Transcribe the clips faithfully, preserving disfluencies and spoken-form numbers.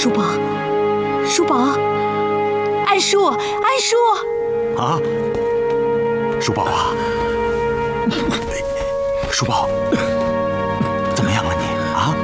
叔宝，叔宝，安叔，安叔！ 啊，叔宝啊，叔宝，怎么样了你啊？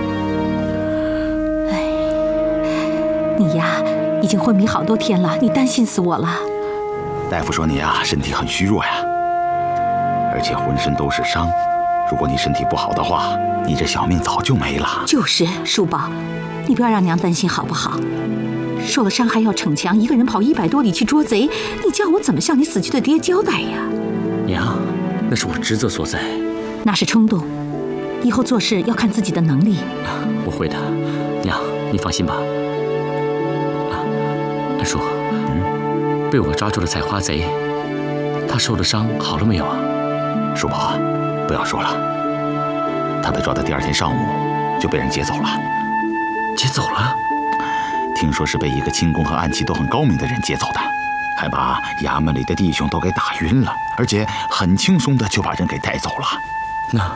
哎，你呀，已经昏迷好多天了，你担心死我了。 大夫说你啊，身体很虚弱呀，而且浑身都是伤。如果你身体不好的话，你这小命早就没了。 就是叔宝，你不要让娘担心好不好？受了伤还要逞强，一个人跑一百多里去捉贼，你叫我怎么向你死去的爹交代呀？ 娘，那是我职责所在。 那是冲动，以后做事要看自己的能力。 我会的，娘，你放心吧。啊，安叔，嗯，被我抓住的采花贼，他受的伤好了没有啊？ 叔宝，不要说了，他被抓的第二天上午就被人劫走了。 劫走了？ 听说是被一个轻功和暗器都很高明的人劫走的，还把衙门里的弟兄都给打晕了，而且很轻松的就把人给带走了。 那，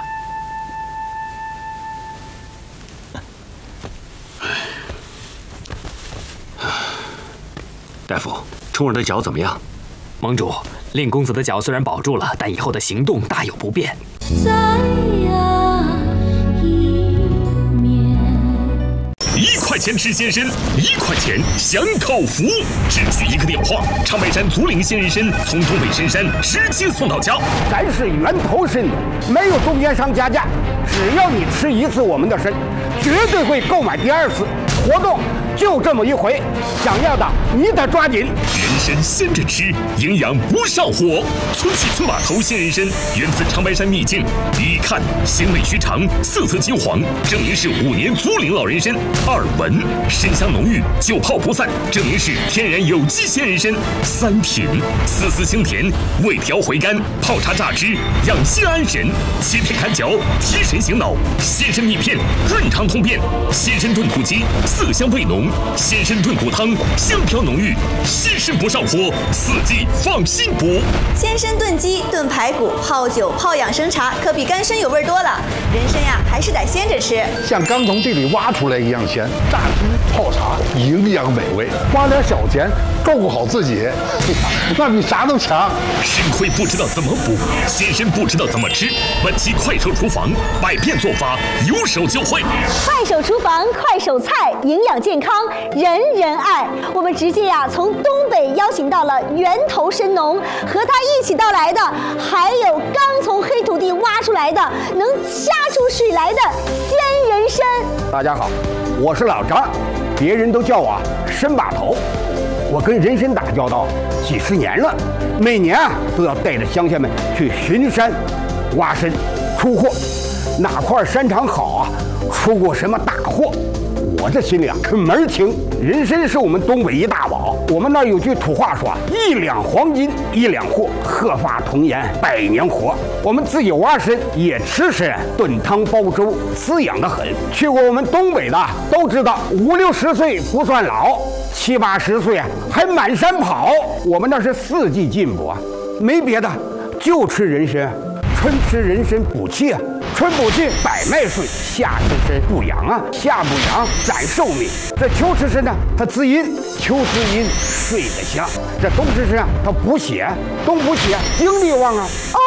大夫，冲儿的脚怎么样？ 盟主，令公子的脚虽然保住了，但以后的行动大有不便。 再呀一面。 一块钱吃鲜参，一块钱享口福，只需一个电话，长白山竹林鲜人参从东北深山直接送到家。 咱是源头参，没有中间商加价，只要你吃一次我们的参，绝对会购买第二次。活动就这么一回，想要的你得抓紧。 人参鲜着吃，营养不上火。村起村码头鲜人参源自长白山秘境，一看鲜味须长，色泽金黄，证明是五年竹林老人参。二闻参香浓郁，久泡不散，证明是天然有机鲜人参。三品丝丝清甜，味调回甘，泡茶榨汁，养心安神。七片砍脚，提神醒脑。鲜参蜜片，润肠通便。鲜参炖土鸡，色香味浓。鲜参炖骨汤，香飘浓郁。鲜参不上火，四季放心补。 鲜参炖鸡、炖排骨、泡酒、泡养生茶，可比干参有味多了。人参呀，还是得鲜着吃， 像刚从地里挖出来一样鲜，榨汁泡茶，营养美味。花点小钱照顾好自己，那比啥都强。 参亏不知道怎么补，鲜参不知道怎么吃。本期快手厨房，百变做法，有手就会。 快手厨房，快手菜，营养健康，人人爱。我们直接呀、啊、从东北邀请到了源头参农，和他一起到来的还有刚从黑土地挖出来的能掐出水来的鲜人参。 大家好，我是老张，别人都叫我参把头。我跟人参打交道几十年了，每年啊都要带着乡亲们去巡山、挖参、出货，哪块山场好啊，出过什么大货，我这心里啊可门儿清。人参是我们东北一大宝，我们那儿有句土话说，一两黄金一两货，鹤发童颜百年活。我们自己挖参也吃参，炖汤煲粥，滋养得很。去过我们东北的都知道，五六十岁不算老，七八十岁啊还满山跑。我们那是四季进补啊，没别的，就吃人参。春吃人参补气啊，春补气百脉顺；夏吃参补阳啊，夏补阳展寿命。这秋吃参呢，它滋阴，秋滋阴睡得香。这冬吃参啊，它补血，冬补血精力旺啊。 哦，